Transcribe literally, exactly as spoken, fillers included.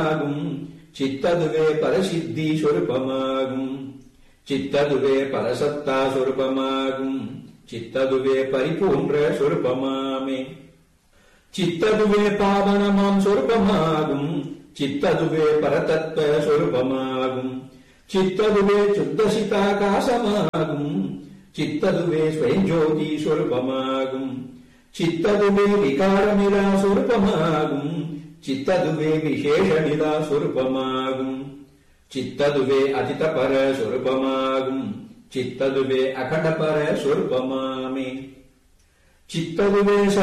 சொருபமாகும் சித்ததுவே பரசித்தி சொருபமாகும் சித்ததுவே பரசத்தா சொருபமாகும் சித்ததுவே பரிபூன்ற சொருபமாமே சித்ததுவே பாவனமாம் சொருபமாகும் சித்ததுவே பரதத்துவ சொருபமாகும் சித்ததுவே சுத்தசிதாகாசமாகும் சித்ததுவே ஸ்வயஞ்சோதி சொருபமாகும் சித்ததுவே விகாரமிலா சொருபமாகும் சித்ததுவே விசேஷமிலா சொருபமாகும் சித்ததுவே அதிதபர சொருபமாகும் சித்ததுவே அகடபர சொருபமாமே சித்ததுவே